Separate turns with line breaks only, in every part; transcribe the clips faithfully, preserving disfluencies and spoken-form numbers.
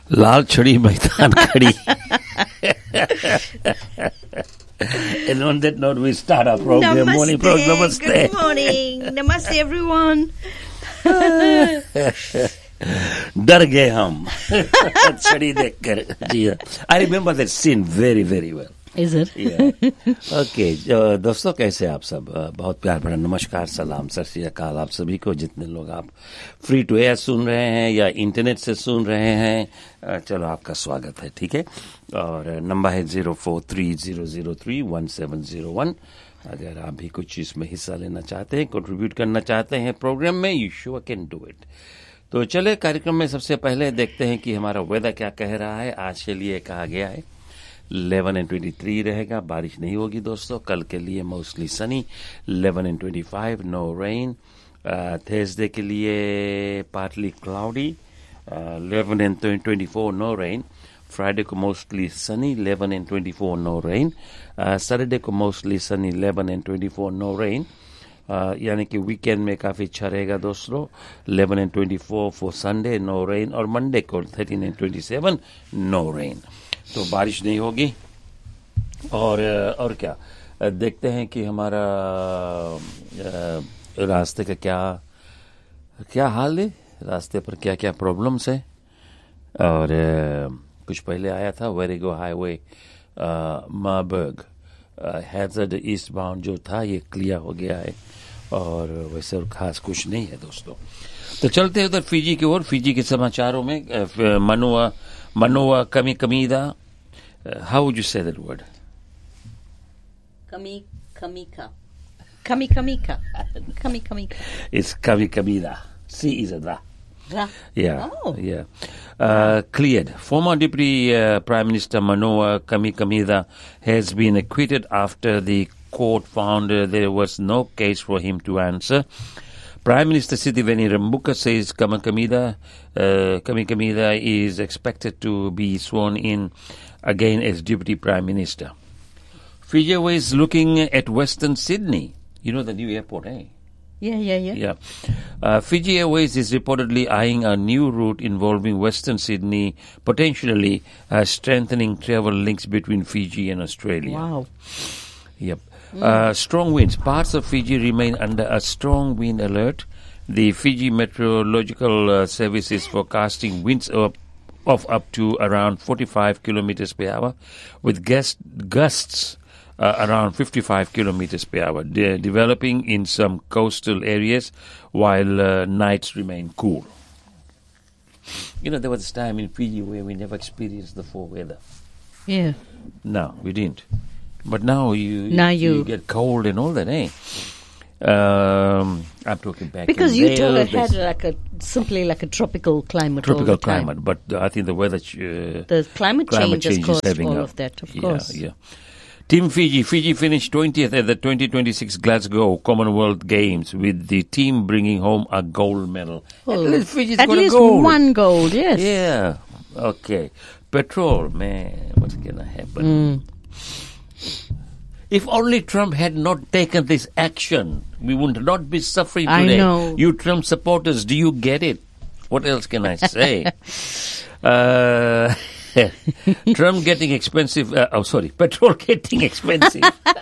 लाल छड़ी मैदान खड़ी. And on that note, we start our program.
Namaste.
Morning program. Namaste.
Good morning. Namaste, everyone.
डर गए हम छड़ी देखकर. जी हाँ. I remember that scene very, very well.
Is it?
Yeah. Okay. uh, दोस्तों कैसे आप सब? uh, बहुत प्यार भरा नमस्कार, सलाम, सत श्री अकाल आप सभी को, जितने लोग आप फ्री टू एयर सुन रहे हैं या इंटरनेट से सुन रहे हैं. uh, चलो आपका स्वागत है. ठीक है. और नंबर है zero four three zero zero three one seven zero one. अगर आप भी कुछ इसमें हिस्सा लेना चाहते हैं, कंट्रीब्यूट करना चाहते हैं प्रोग्राम में, you sure can do it. तो चले कार्यक्रम में सबसे पहले देखते हैं कि हमारा वेदर क्या कह रहा है. आज के लिए कहा गया है इलेवन एंड ट्वेंटी थ्री रहेगा, बारिश नहीं होगी दोस्तों. कल के लिए mostly Sunny, eleven and twenty five, no rain. Thursday के लिए partly cloudy, eleven and twenty four, no rain. Friday को mostly Sunny, eleven and twenty four, no rain. Saturday को mostly Sunny, eleven and twenty four, no rain. यानी कि weekend में काफी अच्छा रहेगा दोस्तों. Eleven and twenty four for Sunday, no rain. और मंडे को thirteen and twenty seven, no rain. तो बारिश नहीं होगी. और और क्या देखते हैं कि हमारा रास्ते का क्या क्या हाल है, रास्ते पर क्या क्या प्रॉब्लम्स है. और कुछ पहले आया था वेरिगो highway Marburg hazard east bound जो था, ये क्लियर हो गया है. और वैसे और खास कुछ नहीं है दोस्तों. तो चलते हैं उधर फिजी की ओर. फिजी के समाचारों में मनुआ Manoa Kamikamiida. Uh, how would you say that word?
Kami Kamika. Kami Kamika. Kami Kamika.
It's Kamikamiida. C is a da.
Da.
Yeah.
Oh.
Yeah. Uh, cleared. Former Deputy uh, Prime Minister Manoa Kamikamiida has been acquitted after the court found uh, there was no case for him to answer. Prime Minister Sitiveni Rabuka says Kamikamiida, uh, Kamikamiida is expected to be sworn in again as Deputy Prime Minister. Fiji Airways looking at Western Sydney. You know the new airport, eh?
Yeah, yeah, yeah.
Yeah. Uh, Fiji Airways is reportedly eyeing a new route involving Western Sydney, potentially uh, strengthening travel links between Fiji and Australia.
Wow.
Yep. Uh, strong winds. Parts of Fiji remain under a strong wind alert. The Fiji Meteorological uh, Service is forecasting winds of, of up to around forty-five kilometers per hour, with gust, gusts uh, around fifty-five kilometers per hour, de- developing in some coastal areas, while uh, nights remain cool. You know, there was a time in Fiji where we never experienced the fall weather.
Yeah.
No, we didn't. But now you
now you,
you get cold and all that, eh? Um, I'm talking back
because
in
you
Wales,
told had like a simply like a tropical climate.
Tropical
all the time.
climate, but uh, I think the weather, uh,
the climate,
climate
change has
change
caused
is having
all
a,
of that. Of
yeah,
course,
yeah. Team Fiji. Fiji finished twentieth at the twenty twenty-six Glasgow Commonwealth Games, with the team bringing home a gold medal.
Oh,
at least Fiji's
at
got
least
a gold.
one gold. Yes.
Yeah. Okay. Petrol, man, what's gonna happen?
Mm.
If only Trump had not taken this action, we would not be suffering today.
I know.
You Trump supporters, do you get it? What else can I say? uh, Trump getting expensive. Uh, oh, sorry. Petrol getting expensive.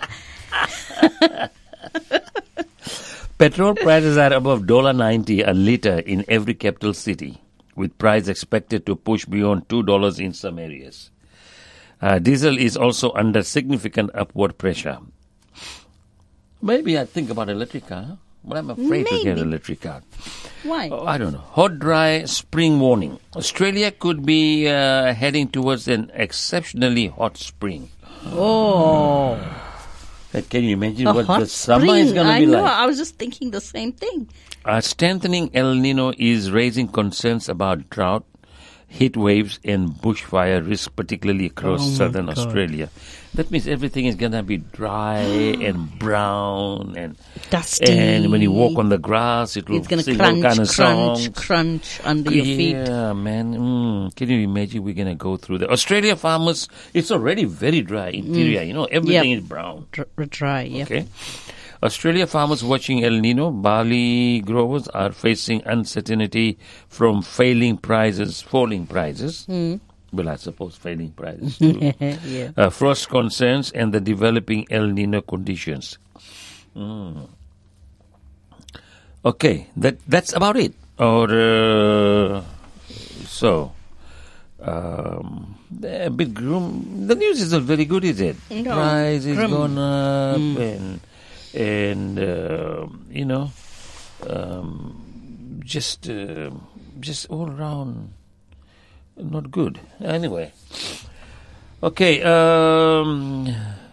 Petrol prices are above one dollar ninety a litre in every capital city, with price expected to push beyond two dollars in some areas. Uh, diesel is also under significant upward pressure. Maybe I think about electric car, but I'm afraid
Maybe.
to get an electric car.
Why?
Oh, I don't know. Hot, dry spring warning. Australia could be uh, heading towards an exceptionally hot spring.
Oh.
Uh, Can you imagine
A
what
hot
the summer
spring.
is going to
I
be
know.
like?
I was just thinking the same thing.
A strengthening El Nino is raising concerns about drought, heat waves, and bushfire risk, particularly across
Oh my
southern
God.
Australia. That means everything is going to be dry and brown and
Dusty.
And when you walk on the grass, it will
It's going to
sing all
crunch,
kind of
crunch,
songs.
crunch under your feet.
Yeah, man. Mm, can you imagine we're going to go through that? Australia farmers, it's already very dry interior. You know, everything
Yep.
is brown.
Dr- dry, yeah.
Okay. Australia farmers watching El Nino. Barley growers are facing uncertainty from failing prices, falling prices.
Mm.
Well, I suppose failing prices too.
yeah.
uh, frost concerns and the developing El Nino conditions. Mm. Okay, that that's about it. Or uh, so. Um, a bit grim. The news is not very good, is it?
No,
Price is
grim.
gone up,
Mm.
and and uh, you know, um, just uh, just all around not good. Anyway, okay. Um,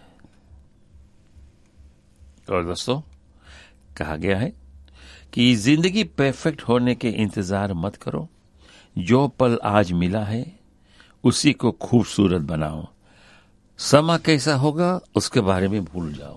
और दोस्तों कहा गया है कि जिंदगी perfect होने के इंतजार मत करो, जो पल आज मिला है उसी को खूबसूरत बनाओ, समा कैसा होगा उसके बारे में भूल जाओ।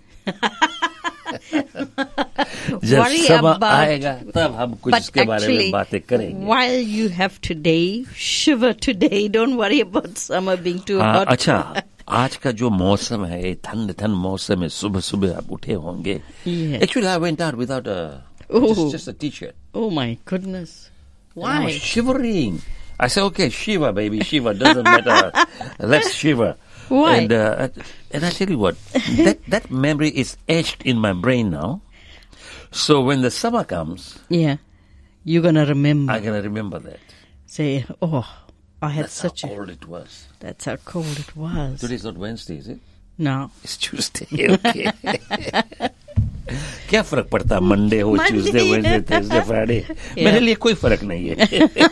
जब
Worry
समा
about-
आएगा तब हम कुछ
But
इसके बारे में
actually,
बातें करेंगे।
while you have today, shiver today. Don't worry about summer being too
हाँ,
hot.
अच्छा, आज का जो मौसम है, ये ठंड ठंड मौसम है, सुबह सुबह आप उठे होंगे।
Yeah.
Actually, I went out without a
Oh.
just, just a t-shirt.
Oh my goodness.
And I was
Why?
shivering. I said, okay, shiver, baby, shiver. Doesn't matter. Let's shiver.
Why?
And, uh, and I tell you what, that, that memory is etched in my brain now. So when the summer comes,
Yeah. You're going to remember.
I'm going to remember that.
Say, oh, I had
That's
such
how
a...
cold it was.
That's how cold it was.
Today's not Wednesday, is it?
No.
It's Tuesday, okay. क्या फर्क पड़ता है Monday हो, Tuesday, Wednesday, Thursday, Friday? मेरे लिए कोई फर्क नहीं है।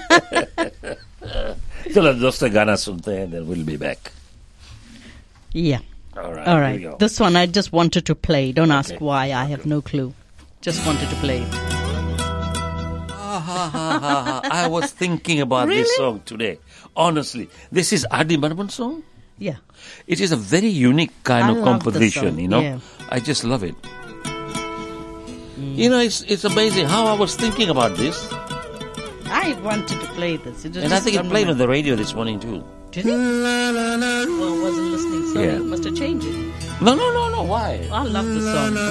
चलो दोस्तों गाना सुनते हैं, then we'll be back.
Yeah.
All right.
All
here
right.
we go.
This one I just wanted to play. Don't ask
Okay.
why. I have no clue. Just wanted to play it.
Ha, ha, ha, ha, ha. I was thinking about this
Really?
song today. Honestly, this is Adi Barman song.
Yeah.
It is a very unique kind
I
of
love the
composition,
song,
you know.
yeah.
I just love it. You know, it's it's amazing how I was thinking about this,
I wanted to play this. It was
and I
just
think it
on
played
my-
on the radio this morning too.
Did it? Well, I wasn't listening, so
Yeah.
you must have changed it.
No, no, no, no. Why?
I love the song.